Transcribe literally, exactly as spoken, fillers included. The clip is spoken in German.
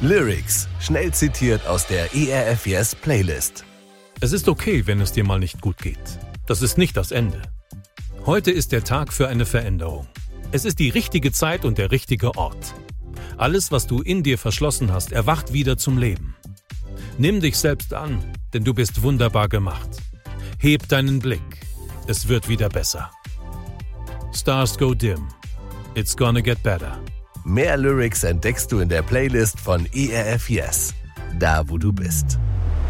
Lyrics, schnell zitiert aus der E R F Yes Playlist. Es ist okay, wenn es dir mal nicht gut geht. Das ist nicht das Ende. Heute ist der Tag für eine Veränderung. Es ist die richtige Zeit und der richtige Ort. Alles, was du in dir verschlossen hast, erwacht wieder zum Leben. Nimm dich selbst an, denn du bist wunderbar gemacht. Heb deinen Blick. Es wird wieder besser. Stars go dim. It's gonna get better. Mehr Lyrics entdeckst du in der Playlist von E R F Yes, da wo du bist.